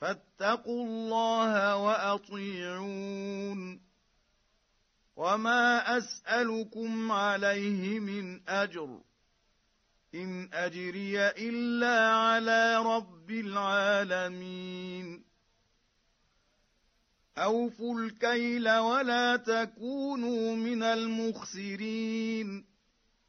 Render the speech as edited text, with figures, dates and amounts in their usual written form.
فاتقوا الله وأطيعون وما أسألكم عليه من أجر إن أجري إلا على رب العالمين أوفوا الكيل ولا تكونوا من المخسرين